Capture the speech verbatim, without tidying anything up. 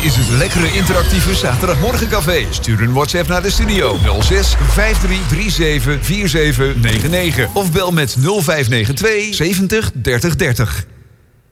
is het lekkere interactieve zaterdagmorgencafé. Stuur een WhatsApp naar de studio nul zes vijf drie drie zeven vier zeven negen negen of bel met nul vijf negen twee zeventig dertig dertig.